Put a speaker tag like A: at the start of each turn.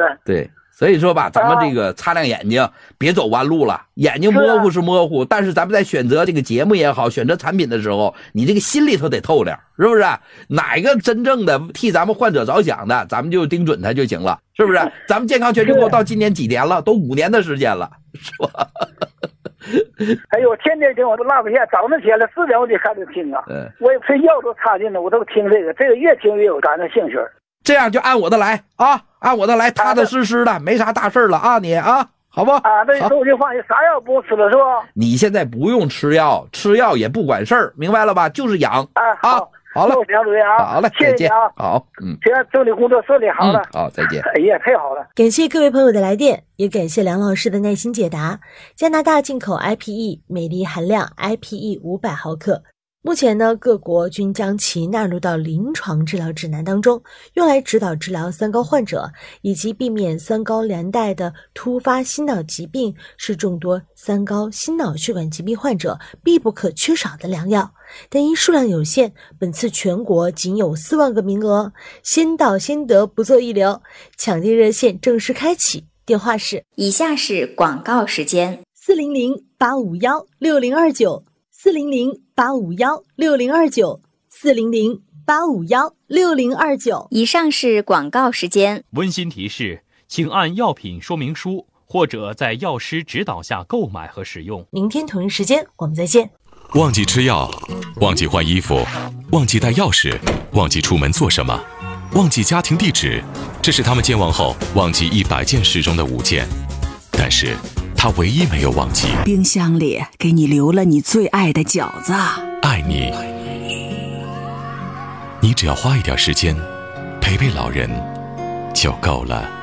A: 对，所以说吧，咱们这个擦亮眼睛，别走弯路了。眼睛模糊是模糊，但是咱们在选择这个节目也好，选择产品的时候，你这个心里头得透亮，是不是？哪一个真正的替咱们患者着想的，咱们就盯准它就行了，是不是？咱们健康全中国到今年几年了？都5年的时间了，是吧？
B: 哎呦，天天听我都落不下，早上起来4点我就开始听啊。我也睡觉都插进了，我都听这个越听越有感的兴趣。
A: 这样就按我的来啊，按我的来，踏踏实实的，没啥大事了啊，你啊，好不？
B: 啊，那我就放心，啥药不用吃了是吧？
A: 你现在不用吃药，吃药也不管事儿，明白了吧？就是养啊。好了，
B: 梁主任啊，
A: 好嘞，
B: 谢谢你啊。
A: 好，
B: 行，祝你工作顺利，好了，
A: 好，再见。
B: 哎呀，太好了！
C: 感谢各位朋友的来电，也感谢梁老师的耐心解答。加拿大进口 IPE 每粒含量 IPE 500毫克。目前呢，各国均将其纳入到临床治疗指南当中，用来指导治疗三高患者，以及避免三高连带的突发心脑疾病，是众多三高心脑血管疾病患者必不可缺少的良药。但因数量有限，本次全国仅有4万个名额，先到先得，不做一流。抢订热线正式开启，电话是：
D: 以下是广告时间
C: 400-851-6029。400-851-6029 400-851-6029。
D: 以上是广告时间。
E: 温馨提示，请按药品说明书或者在药师指导下购买和使用。
C: 明天同一时间我们再见。
F: 忘记吃药，忘记换衣服，忘记带钥匙，忘记出门做什么，忘记家庭地址，这是他们健忘后忘记100件事中的5件。但是他唯一没有忘记，
G: 冰箱里给你留了你最爱的饺子。
F: 爱你，你只要花一点时间陪陪老人就够了。